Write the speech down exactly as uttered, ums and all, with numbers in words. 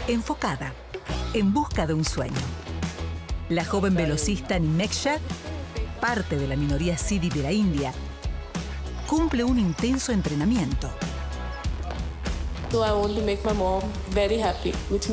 enfocada, en busca de un sueño. La joven velocista Nimeksha, parte de la minoría Sidi de la India, cumple un intenso entrenamiento. So I want to make my mom very happy, which